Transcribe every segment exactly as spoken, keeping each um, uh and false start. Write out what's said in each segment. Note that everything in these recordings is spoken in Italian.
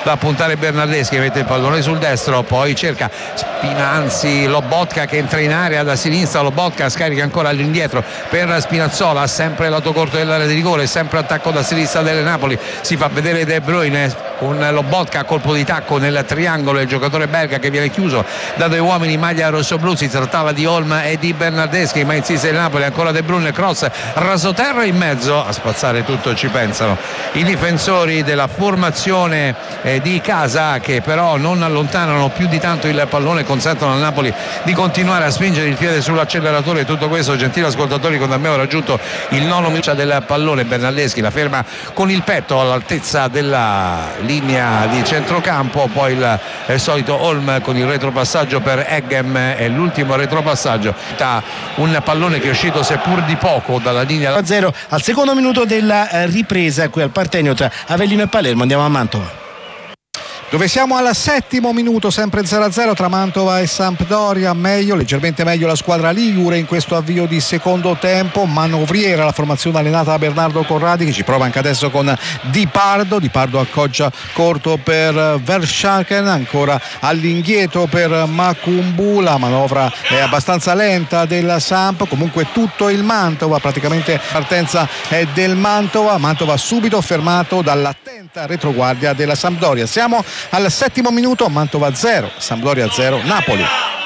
va a puntare Bernardeschi, mette il pallone sul destro, poi cerca Spinanzi, Lobotka che entra in area da sinistra, Lobotka scarica ancora all'indietro per Spinazzola, sempre lato corto dell'area di rigore, sempre attacco da sinistra del Napoli, si fa vedere De Bruyne con Lobotka a colpo di tacco nel triangolo, il giocatore belga che viene chiuso da due uomini in maglia rossoblu, si trattava di Olm e di Bernardeschi, ma insiste il Napoli, ancora De Bruyne, cross rasoterra in mezzo, a spazzare tutto ci pensano i difensori della formazione eh, di casa, che però non allontanano più di tanto il pallone, consentono al Napoli di continuare a spingere il piede sull'acceleratore. Tutto questo, gentili ascoltatori, quando abbiamo raggiunto il nono minuto del pallone, Bernardeschi la ferma con il petto all'altezza della linea di centrocampo, poi il, il solito Olm con il retropassaggio per Eggem, e l'ultimo retropassaggio un pallone che è uscito seppur di poco dalla linea a zero al secondo minuto della ripresa qui al Partenio tra Avellino e Palermo. Andiamo a Mantova, dove siamo al settimo minuto, sempre zero a zero tra Mantova e Sampdoria. Meglio, leggermente meglio la squadra ligure in questo avvio di secondo tempo, manovriera la formazione allenata da Bernardo Corradi, che ci prova anche adesso con Di Pardo. Di Pardo accoggia corto per Verschaken, ancora all'indietro per Makumbu, la manovra è abbastanza lenta della Samp, comunque tutto il Mantova, praticamente partenza è del Mantova, Mantova subito fermato dall'attenta retroguardia della Sampdoria. Siamo al settimo minuto, Mantova zero, Sampdoria zero, Napoli.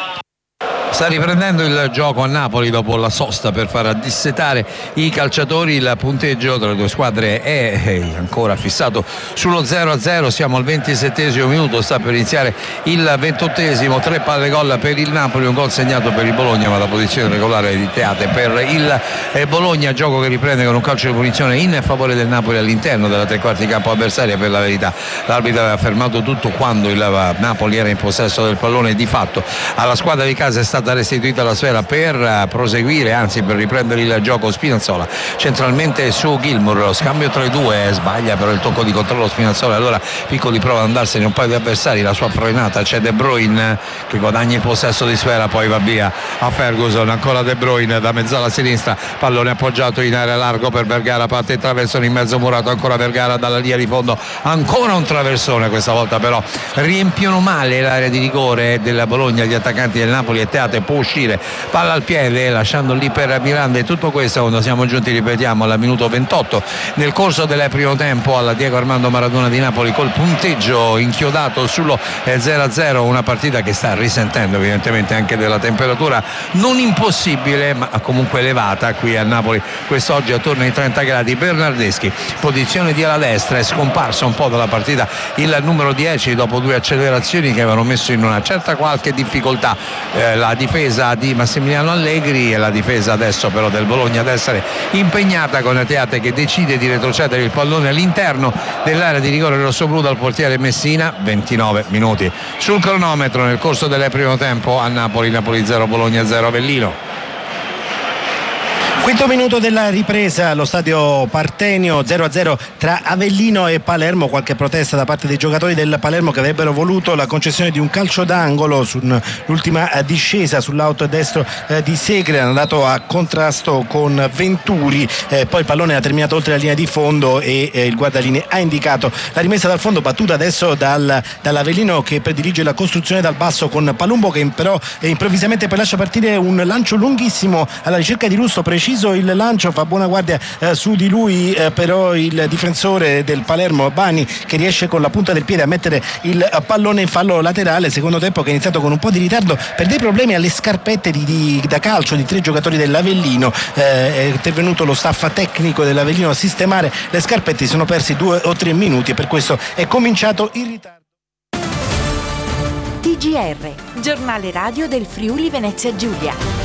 Sta riprendendo il gioco a Napoli dopo la sosta per far dissetare i calciatori. Il punteggio tra le due squadre è ancora fissato sullo zero a zero. Siamo al ventisettesimo minuto, sta per iniziare il ventottesimo. Tre palle gol per il Napoli, un gol segnato per il Bologna, ma la posizione regolare di Teate per il Bologna. Gioco che riprende con un calcio di punizione in favore del Napoli all'interno della tre quarti campo avversaria. Per la verità l'arbitro aveva fermato tutto quando il Napoli era in possesso del pallone. Di fatto alla squadra di casa è stata restituita la sfera per proseguire, anzi per riprendere il gioco. Spinazzola centralmente su Gilmour, lo scambio tra i due, sbaglia però il tocco di controllo Spinazzola, allora Piccoli prova ad andarsene un paio di avversari, la sua frenata, c'è De Bruyne che guadagna il possesso di sfera, poi va via a Ferguson, ancora De Bruyne da mezzala a sinistra, pallone appoggiato in area largo per Vergara, parte il traversone in mezzo murato, ancora Vergara dalla linea di fondo, ancora un traversone, questa volta però riempiono male l'area di rigore del Bologna gli attaccanti del Napoli, e Teate può uscire, palla al piede lasciando lì per Miranda, e tutto questo quando siamo giunti, ripetiamo, al minuto ventotto nel corso del primo tempo alla Diego Armando Maradona di Napoli, col punteggio inchiodato sullo zero a zero, una partita che sta risentendo evidentemente anche della temperatura non impossibile ma comunque elevata qui a Napoli quest'oggi, attorno ai trenta gradi. Bernardeschi, posizione di ala destra, è scomparso un po' dalla partita il numero dieci dopo due accelerazioni che avevano messo in una certa qualche difficoltà eh, la difesa di Massimiliano Allegri, e la difesa adesso però del Bologna ad essere impegnata, con Teate che decide di retrocedere il pallone all'interno dell'area di rigore rossoblu dal portiere Messina. ventinove minuti sul cronometro nel corso del primo tempo a Napoli, Napoli zero, Bologna zero, Avellino. Quinto minuto della ripresa allo stadio Partenio, zero a zero tra Avellino e Palermo. Qualche protesta da parte dei giocatori del Palermo che avrebbero voluto la concessione di un calcio d'angolo sull'ultima discesa sull'out destro di Segre, è andato a contrasto con Venturi, eh, poi il pallone ha terminato oltre la linea di fondo e eh, il guardalinee ha indicato la rimessa dal fondo, battuta adesso dal, dall'Avellino che predilige la costruzione dal basso con Palumbo, che però eh, improvvisamente poi lascia partire un lancio lunghissimo alla ricerca di Russo, preciso il lancio, fa buona guardia eh, su di lui, eh, però il difensore del Palermo Bani, che riesce con la punta del piede a mettere il pallone in fallo laterale. Secondo tempo che è iniziato con un po' di ritardo per dei problemi alle scarpette di, di, da calcio di tre giocatori dell'Avellino, eh, è intervenuto lo staff tecnico dell'Avellino a sistemare le scarpette, si sono persi due o tre minuti e per questo è cominciato il ritardo. T G R, giornale radio del Friuli Venezia Giulia.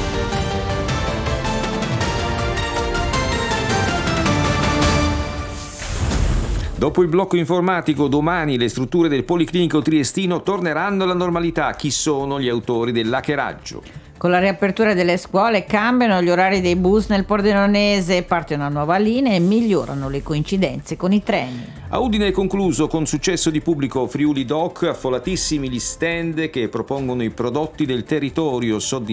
Dopo il blocco informatico, domani le strutture del Policlinico Triestino torneranno alla normalità. Chi sono gli autori dell'hackeraggio? Con la riapertura delle scuole cambiano gli orari dei bus nel Pordenonese, parte una nuova linea e migliorano le coincidenze con i treni. A Udine è concluso con successo di pubblico Friuli Doc, affollatissimi gli stand che propongono i prodotti del territorio, soddisfatti